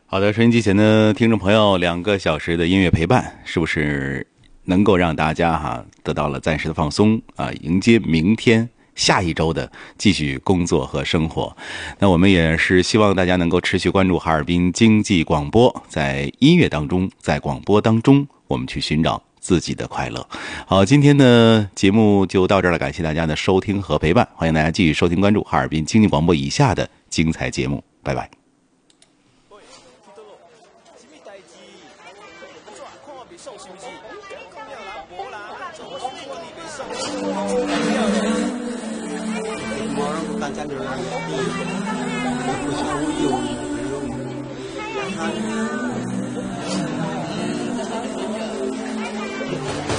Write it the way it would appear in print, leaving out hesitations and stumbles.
好的，收音机前的听众朋友，2个小时的音乐陪伴，是不是能够让大家得到了暂时的放松啊，迎接明天下一周的继续工作和生活。那我们也是希望大家能够持续关注哈尔滨经济广播，在音乐当中，在广播当中，我们去寻找自己的快乐。好，今天的节目就到这儿了，感谢大家的收听和陪伴，欢迎大家继续收听关注哈尔滨经济广播以下的精彩节目，拜拜。